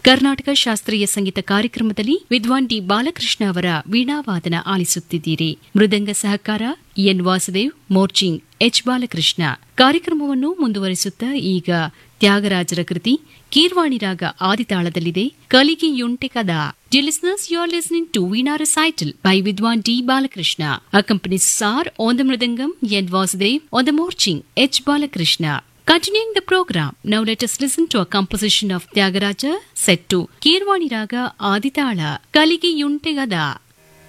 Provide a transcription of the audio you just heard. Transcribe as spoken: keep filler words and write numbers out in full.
ಕರ್ನಾಟಕ ಶಾಸ್ತ್ರೀಯ ಸಂಗೀತ ಕಾರ್ಯಕ್ರಮದಲ್ಲಿ ವಿದ್ವಾನ್ ಡಿ ಬಾಲಕೃಷ್ಣ ಅವರ ವೀಣಾವಾದನ ಆಲಿಸುತ್ತಿದ್ದೀರಿ. ಮೃದಂಗ ಸಹಕಾರ ಎನ್ ವಾಸುದೇವ್, ಮೋರ್ಚಿಂಗ್ ಎಚ್ ಬಾಲಕೃಷ್ಣ. ಕಾರ್ಯಕ್ರಮವನ್ನು ಮುಂದುವರಿಸುತ್ತಾ ಈಗ ತ್ಯಾಗರಾಜರ ಕೃತಿ ಕೀರ್ವಾಣಿ ರಾಗ ಆದಿತಾಳದಲ್ಲಿದೆ, ಕಲಿಗೆಯುಂಟೆ ಕದಾ. Dear listeners, you are listening to Veena Recital by Vidwan D. Balakrishna. Accompanies are on the Mridangam, N. Vasudev, on the Morching, H. Balakrishna. Continuing the program, now let us listen to a composition of Tyagaraja set to Keervani Raga Aditala, Kaligeyunte Gada.